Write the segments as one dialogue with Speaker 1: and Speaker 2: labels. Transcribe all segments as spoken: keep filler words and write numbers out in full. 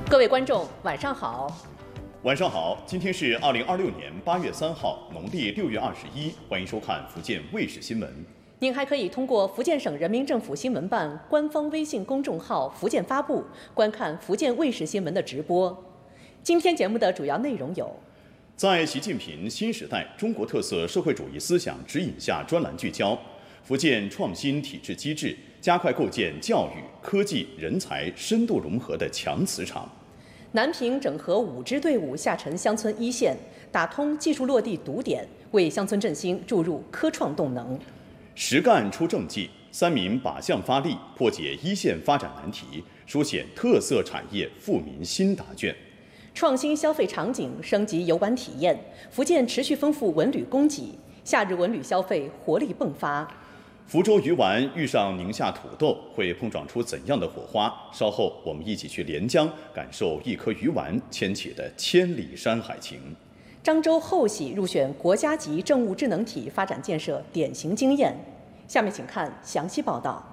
Speaker 1: 各位观众，晚上好。
Speaker 2: 晚上好，今天是二零二六年八月三号，农历六月二十一，欢迎收看福建卫视新闻。
Speaker 1: 您还可以通过福建省人民政府新闻办官方微信公众号“福建发布”观看福建卫视新闻的直播。今天节目的主要内容有：
Speaker 2: 在习近平新时代中国特色社会主义思想指引下专栏聚焦福建创新体制机制，加快构建教育、科技、人才深度融合的强磁场。
Speaker 1: 南平整合五支队伍下沉乡村一线，打通技术落地堵点，为乡村振兴注入科创动能。
Speaker 2: 实干出政绩，三民靶向发力，破解一线发展难题，书写特色产业富民新答卷。
Speaker 1: 创新消费场景升级游玩体验，福建持续丰富文旅供给，夏日文旅消费活力迸发。
Speaker 2: 福州鱼丸遇上宁夏土豆，会碰撞出怎样的火花？稍后我们一起去连江，感受一颗鱼丸牵起的千里山海情。
Speaker 1: 漳州后喜入选国家级政务智能体发展建设典型经验。下面请看详细报道。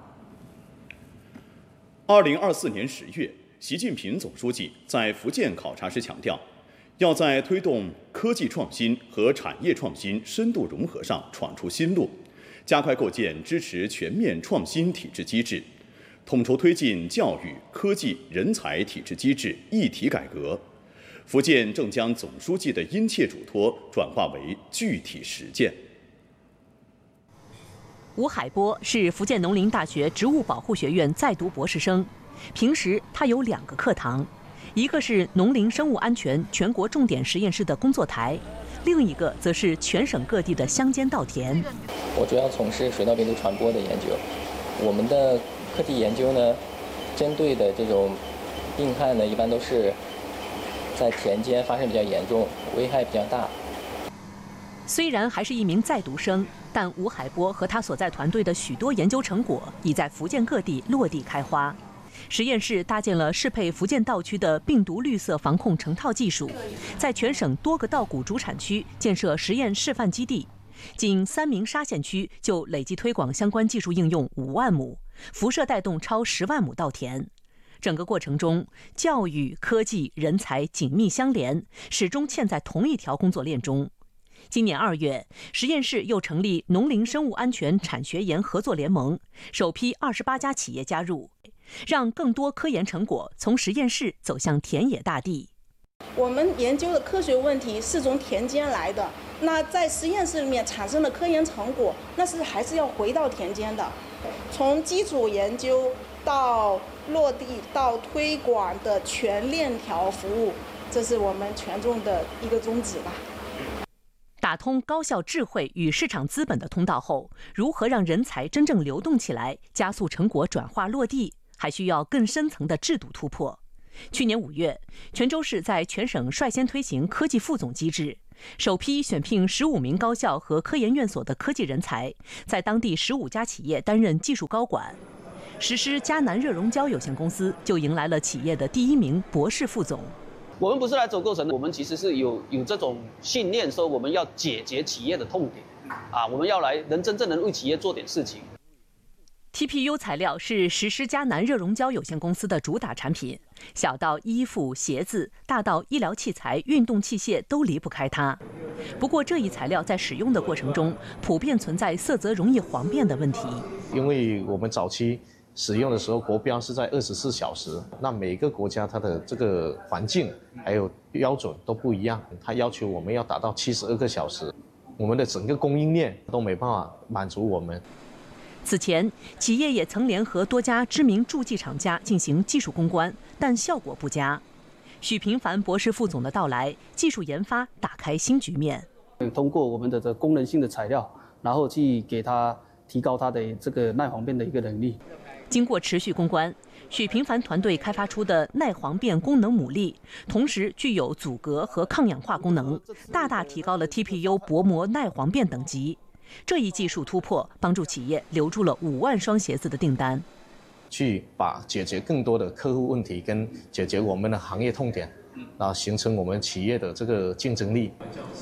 Speaker 2: 二零二四年十月，习近平总书记在福建考察时强调，要在推动科技创新和产业创新深度融合上闯出新路。加快构建支持全面创新体制机制，统筹推进教育、科技、人才体制机制一体改革。福建正将总书记的殷切嘱托转化为具体实践。
Speaker 1: 吴海波是福建农林大学植物保护学院在读博士生，平时他有两个课堂，一个是农林生物安全全国重点实验室的工作台，另一个则是全省各地的乡间稻田。
Speaker 3: 我主要从事水稻病毒传播的研究，我们的课题研究呢，针对的这种病害呢，一般都是在田间发生比较严重，危害比较大。
Speaker 1: 虽然还是一名在读生，但吴海波和他所在团队的许多研究成果已在福建各地落地开花。实验室搭建了适配福建稻区的病毒绿色防控成套技术，在全省多个稻谷主产区建设实验示范基地。仅三明沙县区就累计推广相关技术应用五万亩，辐射带动超十万亩稻田。整个过程中，教育、科技、人才紧密相连，始终嵌在同一条工作链中。今年二月，实验室又成立农林生物安全产学研合作联盟，首批二十八家企业加入，让更多科研成果从实验室走向田野大地。
Speaker 4: 我们研究的科学问题是从田间来的，那在实验室里面产生的科研成果，那是还是要回到田间的。从基础研究到落地到推广的全链条服务，这是我们权重的一个宗旨吧。
Speaker 1: 打通高校智慧与市场资本的通道后，如何让人才真正流动起来，加速成果转化落地，还需要更深层的制度突破。去年五月，泉州市在全省率先推行科技副总机制，首批选聘十五名高校和科研院所的科技人才，在当地十五家企业担任技术高管。实施迦南热熔胶有限公司就迎来了企业的第一名博士副总。
Speaker 5: 我们不是来走过程的，我们其实是有有这种信念，说我们要解决企业的痛点，啊，我们要来能真正能为企业做点事情。
Speaker 1: T P U 材料是实施迦南热熔胶有限公司的主打产品，小到衣服、鞋子，大到医疗器材、运动器械都离不开它。不过，这一材料在使用的过程中，普遍存在色泽容易黄变的问题。
Speaker 6: 因为我们早期使用的时候，国标是在二十四小时，那每个国家它的这个环境还有标准都不一样，它要求我们要达到七十二个小时，我们的整个供应链都没办法满足我们。
Speaker 1: 此前，企业也曾联合多家知名助剂厂家进行技术攻关，但效果不佳。许平凡博士副总的到来，技术研发打开新局面。
Speaker 5: 通过我们的这功能性的材料，然后去给它提高它的这个耐黄变的一个能力。
Speaker 1: 经过持续攻关，许平凡团队开发出的耐黄变功能牡蛎，同时具有阻隔和抗氧化功能，大大提高了 T P U 薄膜耐黄变等级。这一技术突破帮助企业留住了五万双鞋子的订单，
Speaker 6: 去把解决更多的客户问题跟解决我们的行业痛点，然后形成我们企业的这个竞争力。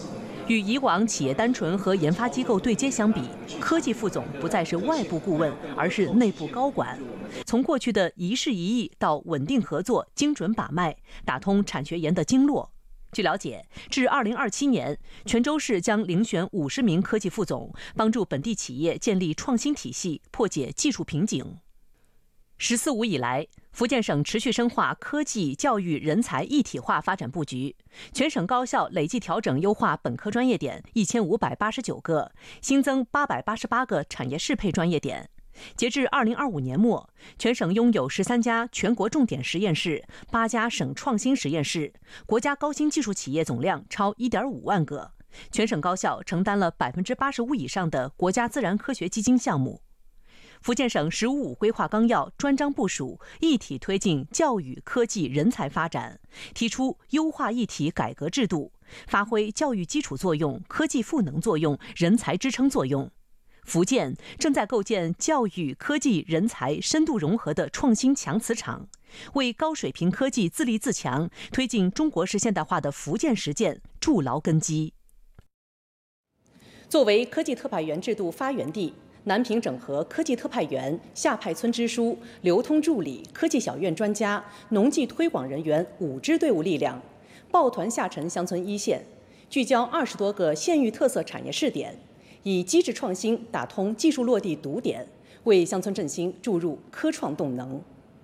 Speaker 1: 与以往企业单纯和研发机构对接相比，科技副总不再是外部顾问，而是内部高管。从过去的一事一议到稳定合作、精准把脉，打通产学研的经络。据了解，至二零二七年，泉州市将遴选五十名科技副总，帮助本地企业建立创新体系，破解技术瓶颈。十四五以来，福建省持续深化科技、教育、人才一体化发展布局，全省高校累计调整优化本科专业点一千五百八十九个，新增八百八十八个产业适配专业点。截至二零二五年末，全省拥有十三家全国重点实验室、八家省创新实验室，国家高新技术企业总量超一点五万个。全省高校承担了百分之八十五以上的国家自然科学基金项目。福建省“十五五”规划纲要专章部署一体推进教育、科技、人才发展，提出优化一体改革制度，发挥教育基础作用、科技赋能作用、人才支撑作用。福建正在构建教育、科技、人才深度融合的创新强磁场，为高水平科技自立自强、推进中国式现代化的福建实践筑牢根基。作为科技特派员制度发源地，南平整合科技特派员、下派村支书、流通助理、科技小院专家、农技推广人员五支队伍力量，抱团下沉乡村一线，聚焦二十多个县域特色产业试点，以机制创新打通技术落地堵点，为乡村振兴注入科创动能。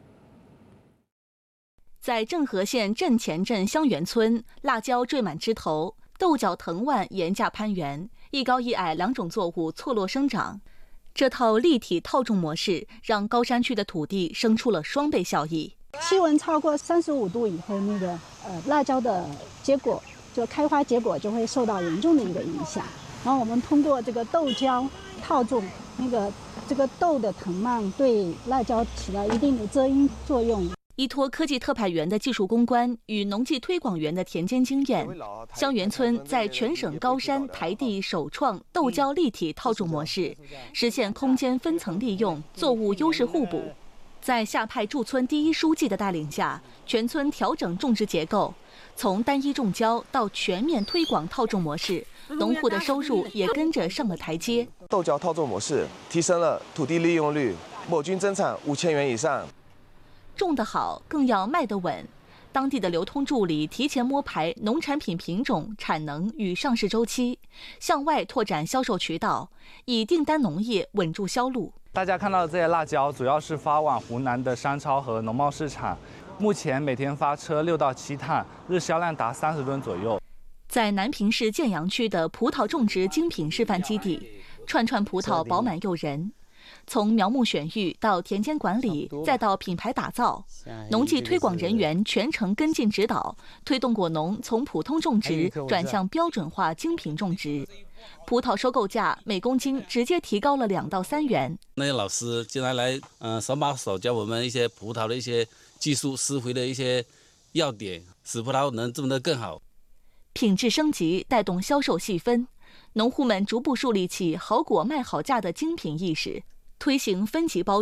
Speaker 7: 在郑和县镇前镇香园村，辣椒缀满枝头，豆角藤蔓沿架攀援，一高一矮两种作物错落生长。这套立体套种模式让高山区的土地生出了双倍效益。
Speaker 8: 气温超过三十五度以后，那个呃辣椒的结果就开花结果就会受到严重的一个影响。然后我们通过这个豆胶套种，那个这个豆的藤蔓对辣椒起到一定的遮阴作用。
Speaker 7: 依托科技特派员的技术攻关与农技推广员的田间经验，香园村在全省高山台地首创豆胶立体套种模式，实现空间分层利用、作物优势互补。在下派驻村第一书记的带领下，全村调整种植结构，从单一种胶到全面推广套种模式，农户的收入也跟着上了台阶。
Speaker 9: 豆胶套种模式提升了土地利用率，某均增产五千元以上。
Speaker 7: 种得好，更要卖得稳。当地的流通助理提前摸排农产品品种、产能与上市周期，向外拓展销售渠道，以订单农业稳住销路。
Speaker 10: 大家看到的这些辣椒，主要是发往湖南的商超和农贸市场，目前每天发车六到七趟，日销量达三十吨左右。
Speaker 7: 在南平市建阳区的葡萄种植精品示范基地，串串葡萄饱满诱人。从苗木选育到田间管理，再到品牌打造，农技推广人员全程跟进指导，推动果农从普通种植转向标准化精品种植。葡萄收购价每公斤直接提高了两到三元。
Speaker 11: 那些老师经常来，嗯、呃，手把手教我们一些葡萄的一些技术、施肥的一些要点，使葡萄能种得更好。
Speaker 7: 品质升级带动销售细分，农户们逐步树立起好果卖好价的精品意识，推行分级包